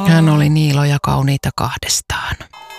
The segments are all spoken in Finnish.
Hän oli Niilo ja kauniita kahdestaan.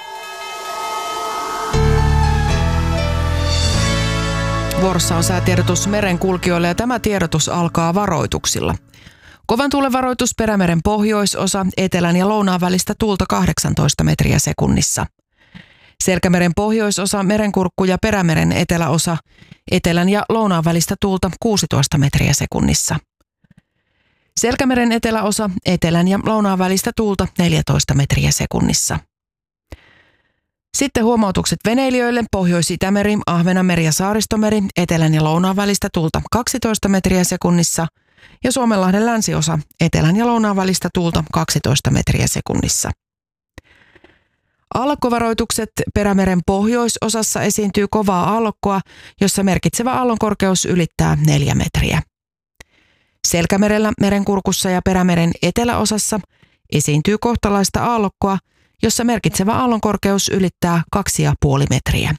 Vuorossa on säätiedotus merenkulkijoille ja tämä tiedotus alkaa varoituksilla. Kovan tuulen varoitus Perämeren pohjoisosa, etelän ja lounaan välistä tuulta 18 metriä sekunnissa. Selkämeren pohjoisosa, Merenkurkku ja Perämeren eteläosa, etelän ja lounaan välistä tuulta 16 metriä sekunnissa. Selkämeren eteläosa, etelän ja lounaan välistä tuulta 14 metriä sekunnissa. Sitten huomautukset veneilijöille: Pohjois-Itämeri, Ahvenanmeri ja Saaristomeri, etelän ja lounaan välistä tuulta 12 metriä sekunnissa ja Suomenlahden länsiosa, etelän ja lounaan välistä tuulta 12 metriä sekunnissa. Aallokkovaroitukset: Perämeren pohjoisosassa esiintyy kovaa aallokkoa, jossa merkitsevä aallonkorkeus ylittää 4 metriä. Selkämerellä, Merenkurkussa ja Perämeren eteläosassa esiintyy kohtalaista aallokkoa, jossa merkitsevä aallonkorkeus ylittää 2,5 metriä.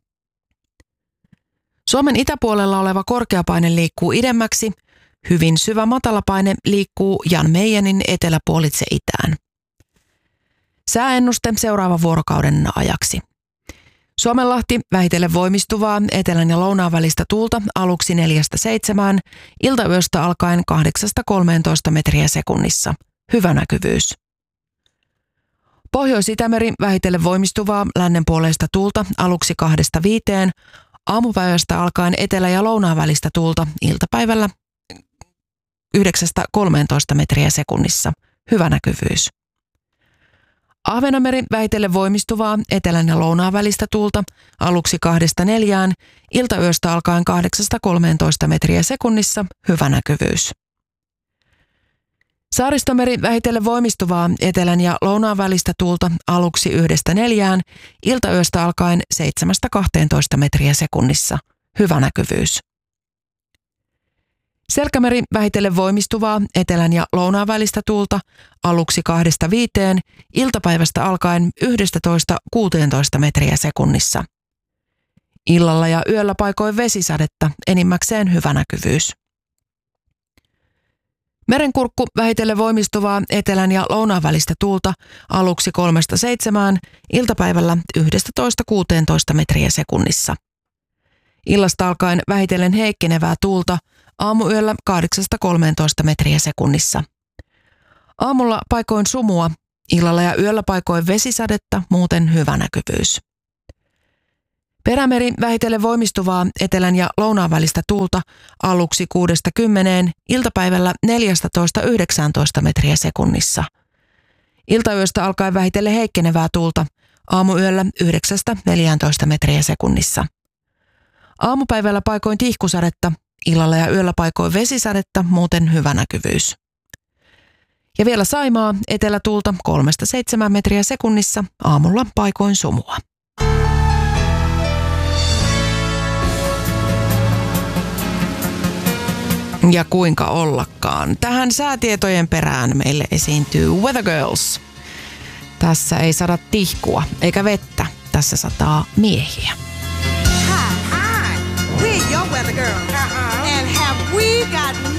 Suomen itäpuolella oleva korkeapaine liikkuu idemmäksi, hyvin syvä matalapaine liikkuu Jan Meijenin eteläpuolitse itään. Sääennuste seuraavan vuorokauden ajaksi. Suomenlahti vähitellen voimistuvaa etelän ja lounaan välistä tuulta aluksi 4-7, iltayöstä alkaen 8-13 metriä sekunnissa. Hyvä näkyvyys. Pohjois-Itämeri vähitellen voimistuvaa lännenpuoleista tuulta aluksi 2-5, aamupäivästä alkaen etelä- ja lounaan välistä tuulta iltapäivällä 9-13 metriä sekunnissa. Hyvä näkyvyys. Ahvenanmeri vähitellen voimistuvaa etelän ja lounaan välistä tuulta aluksi 2-4, iltayöstä alkaen 8-13 metriä sekunnissa. Hyvä näkyvyys. Saaristomeri vähitellen voimistuvaa etelän ja lounaan välistä tuulta aluksi 1-4, iltayöstä alkaen 7-12 metriä sekunnissa. Hyvä näkyvyys. Selkämeri vähitellen voimistuvaa etelän ja lounaan välistä tuulta aluksi 2-5, iltapäivästä alkaen 11-16 metriä sekunnissa. Illalla ja yöllä paikoin vesisadetta, enimmäkseen hyvä näkyvyys. Merenkurkku vähitellen voimistuvaa etelän ja lounaan välistä tuulta aluksi 3-7, iltapäivällä 11-16 metriä sekunnissa. Illasta alkaen vähitellen heikkenevää tuulta aamuyöllä 8-13 metriä sekunnissa. Aamulla paikoin sumua, illalla ja yöllä paikoin vesisadetta, muuten hyvä näkyvyys. Perämeri vähitellen voimistuvaa etelän ja lounaan välistä tuulta aluksi 6-10, iltapäivällä 14-19 metriä sekunnissa. Iltayöstä alkaen vähitellen heikkenevää tuulta aamuyöllä 9-14 metriä sekunnissa. Aamupäivällä paikoin tihkusadetta, illalla ja yöllä paikoin vesisadetta, muuten hyvä näkyvyys. Ja vielä Saimaa, etelätuulta 3-7 metriä sekunnissa, aamulla paikoin sumua. Ja kuinka ollakaan. Tähän säätietojen perään meille esiintyy Weather Girls. Tässä ei sada tihkua eikä vettä, tässä sataa miehiä. Hi, we're your weather girls. And have we got